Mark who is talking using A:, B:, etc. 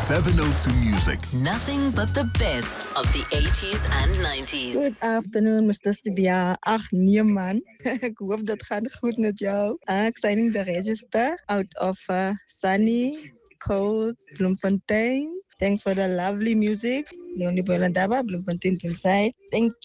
A: 702 Music.
B: Nothing but the best of the 80s and 90s.
C: Good afternoon, Mr. Sibia. Ach, nee man. Ik hoop dat gaat goed met jou. Ik signing the register out of sunny, cold Bloemfontein. Thanks for the lovely music. Leonie Boylandaba, Bloemfontein Bloemside. Thank